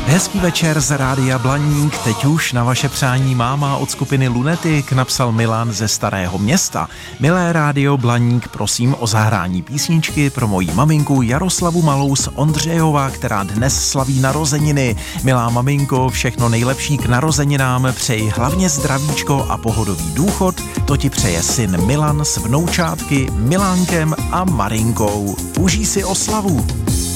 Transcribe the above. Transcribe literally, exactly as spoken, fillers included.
Hezký večer z Rádia Blaník, teď už na vaše přání máma od skupiny Lunetik, napsal Milan ze Starého Města. Milé Rádio Blaník, prosím o zahrání písničky pro moji maminku Jaroslavu Malou z Ondřejova, která dnes slaví narozeniny. Milá maminko, všechno nejlepší k narozeninám, přeji hlavně zdravíčko a pohodový důchod, to ti přeje syn Milan s vnoučátky Milánkem a Marinkou. Užij si oslavu.